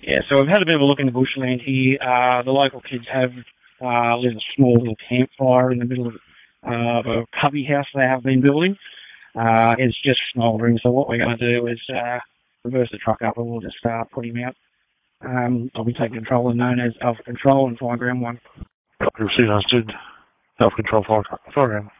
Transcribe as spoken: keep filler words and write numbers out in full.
Yeah, so we've had a bit of a look in the bushland here. Uh, the local kids have uh, lit a small little campfire in the middle of uh, a cubby house they have been building. Uh, it's just smouldering, so what we're going to do is uh, reverse the truck up and we'll just uh, put him out. Um, I'll be taking control and known as Alpha Control and Fire Ground one. Copy received, understood. Alpha Control, Fire Ground.